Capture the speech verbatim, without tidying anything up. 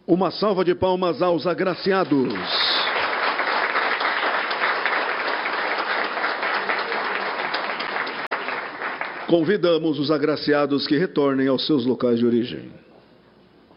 Uma salva de palmas aos agraciados. Convidamos os agraciados que retornem aos seus locais de origem.